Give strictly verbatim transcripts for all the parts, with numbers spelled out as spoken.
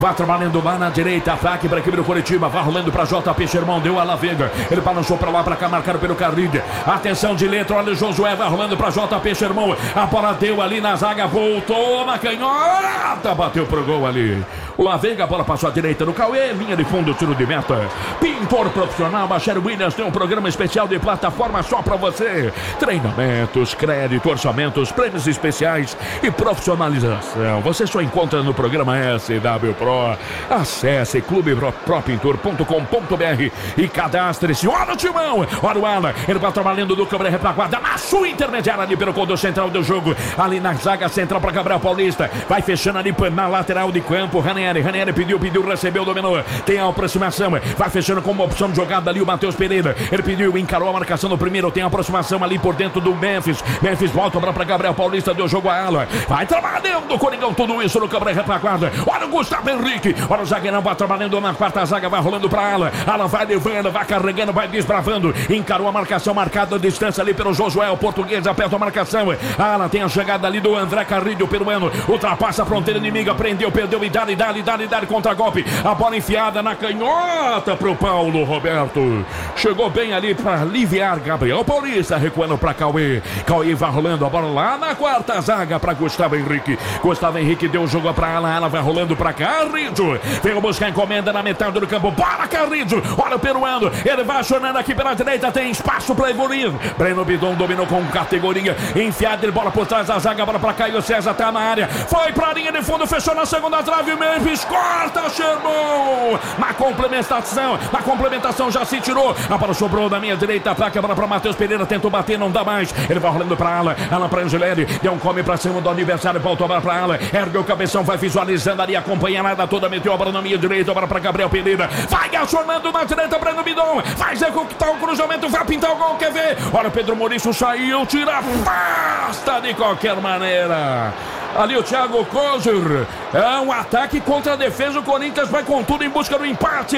Vai trabalhando lá na direita, ataque para a equipe do Coritiba, vai rolando para J P Sherman, deu a La Vega, ele balançou para lá, para cá, marcado pelo Carrilho, atenção de letra, olha o Josué, vai rolando para J P Sherman, a bola deu ali na zaga, voltou na canhota, bateu pro gol ali, o La Vega, a bola passou à direita no Cauê, linha de fundo, tiro de meta, pintor profissional, Bacher Williams tem um programa especial de plataforma só para você, treinamentos, crédito, orçamentos, prêmios especiais e profissionalização, você só encontra no programa S W Pro. Acesse clube pro pintor ponto com ponto b r e cadastre-se. Olha o timão, olha o Alan, ele vai trabalhando do câmera retaguarda na sua intermediária ali pelo condutor central do jogo, ali na zaga central para Gabriel Paulista, vai fechando ali na lateral de campo, Ranieri, Ranieri pediu, pediu, recebeu, dominou, tem a aproximação, vai fechando como opção de jogada ali o Matheus Pereira, ele pediu, encarou a marcação no primeiro, tem a aproximação ali por dentro do Memphis, Memphis volta para Gabriel Paulista, deu jogo a Alan, vai trabalhando o Coringão, tudo isso no câmera retaguarda, olha o Gustavo Henrique, olha o zagueirão, vai trabalhando na quarta zaga, vai rolando para Alan, Alan vai levando, vai carregando, vai desbravando, encarou a marcação, marcada a distância ali pelo Josué, o português aperta a marcação, Alan tem a chegada ali do André Carrilho, peruano, ultrapassa a fronteira inimiga, prendeu, perdeu e dá-lhe, dá-lhe, dá-lhe, dá-lhe contra golpe, a bola enfiada na canhota pro Paulo Roberto, chegou bem ali para aliviar Gabriel Paulista, recuando para Cauê, Cauê vai rolando a bola lá na quarta zaga para Gustavo Henrique, Gustavo Henrique deu o jogo para Alan, Alan vai rolando para Carrilho, veio buscar encomenda na metade do campo, bola Carrilho, olha o peruano, ele vai acionando aqui pela direita, tem espaço para evoluir, Breno Bidon dominou com categoria, enfiada de bola por trás da zaga, bola para Caio César, tá na área, foi pra linha de fundo, fechou na segunda trave, Memphis, corta, Sherman, na complementação, na complementação já se tirou, a bola sobrou na minha direita, ataque, a bola para Matheus Pereira, tentou bater, não dá mais, ele vai rolando para Alan, Alan para Angelelli, deu um come para cima do adversário, voltou a bola para Alan, ergueu o cabeção, vai visualizando ali, acompanha nada toda, meteu a bola na minha direita, agora para Gabriel Pereira, vai acionando na direita, Breno Bidon, vai executar o cruzamento, vai pintar o gol, quer ver, olha o Pedro Maurício saiu, tira, afasta de qualquer maneira, ali o Thiago Kozer, é um ataque contra a defesa, o Corinthians vai com tudo em busca do empate,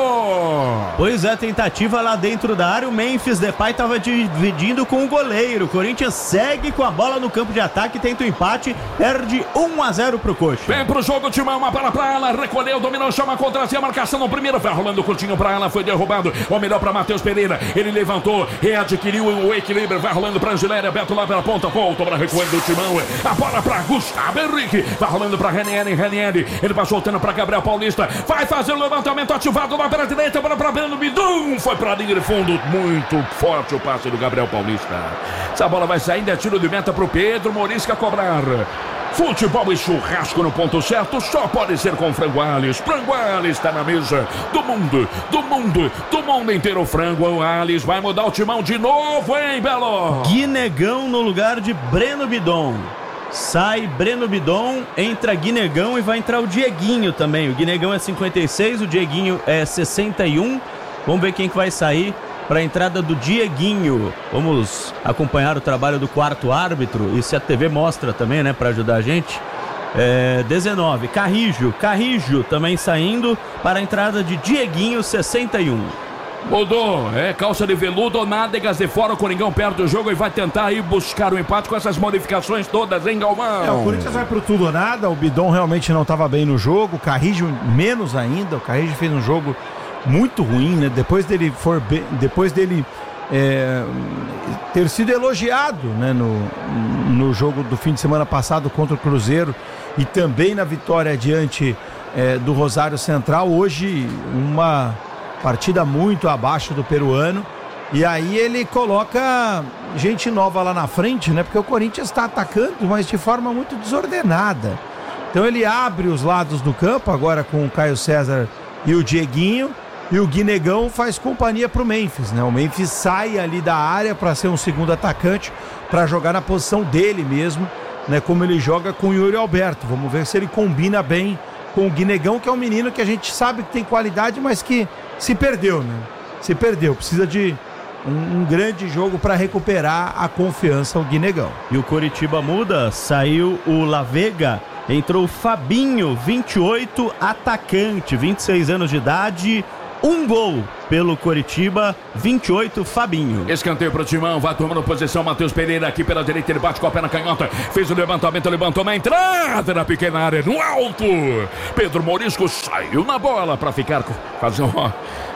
Belo. Pois é, tentativa lá dentro da área, o Memphis Depay estava dividindo com o goleiro, o Corinthians segue com a bola no campo de ataque, tenta o empate, perde um a zero pro Coxa. Vem pro jogo, Timão, uma bola pra ela, recolheu, dominou, chama contra si, a marcação no primeiro, vai rolando o curtinho pra ela, foi derrubado, o melhor pra Matheus Pereira, ele levantou, readquiriu o equilíbrio, vai rolando pra Angeléria, Beto lá pela ponta, volta pra recuando o Timão, a bola pra Gustavo Henrique, vai rolando pra Ranieri, Ranieri, ele vai soltando pra Gabriel Paulista, vai fazer o levantamento ativado lá pela direita, bola pra Breno Bidon, foi pra linha de fundo, muito forte o passe do Gabriel Paulista, essa bola vai saindo, é tiro de meta pro Pedro Morisca cobrar. Futebol e churrasco no ponto certo só pode ser com Frango Alves. Frango Alves está na mesa do mundo, do mundo, do mundo inteiro. Frango Alves vai mudar o timão de novo, hein, Belo? Guinegão no lugar de Breno Bidon. Sai Breno Bidon, entra Guinegão e vai entrar o Dieguinho também. O Guinegão é cinquenta e seis, o Dieguinho é sessenta e um. Vamos ver quem que vai sair para a entrada do Dieguinho. Vamos acompanhar o trabalho do quarto árbitro e se a T V mostra também, né, para ajudar a gente. É, dezenove, Carrijo, Carrijo também saindo para a entrada de Dieguinho, sessenta e um. Mudou, é calça de veludo, nádegas de fora, o Coringão perde o jogo e vai tentar ir buscar o empate com essas modificações todas, hein, Galvão? É, o Corinthians vai pro tudo ou nada, o Bidon realmente não estava bem no jogo, o Carrijo menos ainda, o Carrijo fez um jogo muito ruim, né? Depois dele for bem, depois dele é, ter sido elogiado, né, no, no jogo do fim de semana passado contra o Cruzeiro e também na vitória diante é, do Rosário Central, hoje uma partida muito abaixo do peruano, e aí ele coloca gente nova lá na frente, né? Porque o Corinthians está atacando, mas de forma muito desordenada. Então ele abre os lados do campo agora com o Caio César e o Dieguinho, e o Guinegão faz companhia pro Memphis, né? O Memphis sai ali da área para ser um segundo atacante, para jogar na posição dele mesmo, né? Como ele joga com o Yuri Alberto. Vamos ver se ele combina bem com o Guinegão, que é um menino que a gente sabe que tem qualidade, mas que se perdeu, né? Se perdeu, precisa de um, um grande jogo para recuperar a confiança, o Guinegão. E o Coritiba muda, saiu o La Vega, entrou o Fabinho, vinte e oito, atacante, vinte e seis anos de idade, Um gol pelo Coritiba, vinte e oito, Fabinho. Escanteio pro Timão, vai tomando posição, Matheus Pereira aqui pela direita, ele bate com a perna canhota, fez o levantamento, levantou na entrada na pequena área, no alto. Pedro Morisco saiu na bola para ficar, fazer, ó,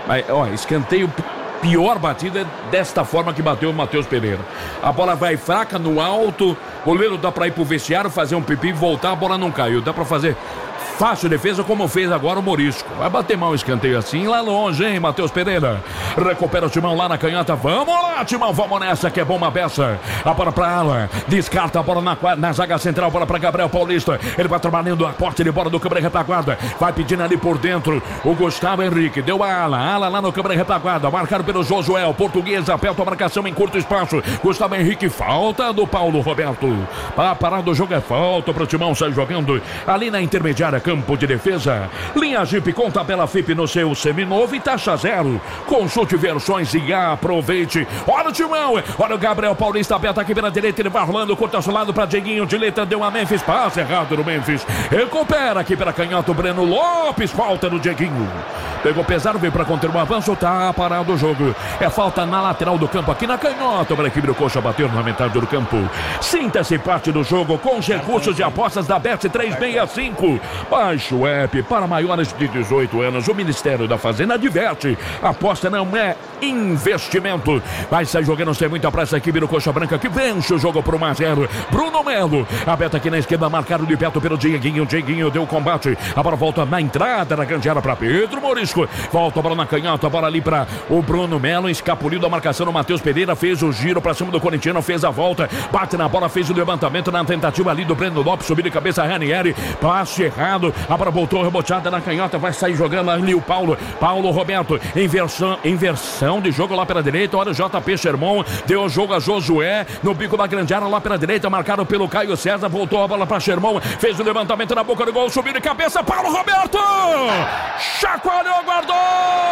ó, escanteio, pior batida desta forma que bateu o Matheus Pereira. A bola vai fraca no alto, o goleiro dá para ir pro vestiário, fazer um pipi, voltar, a bola não caiu, dá para fazer fácil defesa como fez agora o Morisco. Vai bater mal o escanteio assim lá longe, hein, Matheus Pereira. Recupera o Timão lá na canhota. Vamos lá, Timão, vamos nessa que é bom uma beça. A bola pra Ala. Descarta a bola na, na zaga central. Bola pra Gabriel Paulista. Ele vai trabalhando a porta de bola do câmera retaguarda. Vai pedindo ali por dentro o Gustavo Henrique. Deu a Ala. Ala lá no câmera retaguarda. Marcado pelo Josué. O português aperta a marcação em curto espaço. Gustavo Henrique. Falta do Paulo Roberto. Para parar do jogo é falta pro Timão. Sai jogando ali na intermediária. Campo de defesa. Linha Jeep com tabela F I P no seu seminovo e taxa zero. Consulte versões e aproveite. Olha o Timão. Olha o Gabriel Paulista aberto aqui pela direita. Ele vai rolando, corta seu lado para Dieguinho de letra. Deu a Memphis. Passe errado no Memphis. Recupera aqui pela canhota o Breno Lopes. Falta no Dieguinho. Pegou pesado, veio para conter o avanço. Tá parado o jogo. É falta na lateral do campo. Aqui na canhota. Para a equipe do Coxa bater na metade do campo. Sinta-se parte do jogo com os recursos de apostas da Bet trezentos e sessenta e cinco. Baixe o app para maiores de dezoito anos. O Ministério da Fazenda adverte. Aposta não é investimento. Vai sair jogando sem muita pressa a equipe do Coxa Branca que vence o jogo por um a zero. Bruno Melo. Aberto aqui na esquerda, marcado de perto pelo Dieguinho. Dieguinho deu o combate. A bola volta na entrada da grande área para Pedro Morisco. Volta a bola na canhota. A bola ali para o Bruno Melo. Escapuliu da marcação do Matheus Pereira. Fez o giro para cima do corintiano. Fez a volta. Bate na bola. Fez o levantamento na tentativa ali do Breno Lopes. Subir de cabeça Ranieri. Passe errado. A bola voltou reboteada na canhota. Vai sair jogando ali o Paulo. Paulo Roberto. Inversão, inversão de jogo lá pela direita. Olha o J P Sherman. Deu o jogo a Josué. No bico da grande área lá pela direita. Marcado pelo Caio César. Voltou a bola para Sherman. Fez o levantamento na boca do gol. Subiu de cabeça. Paulo Roberto. Chacoalhou, guardou.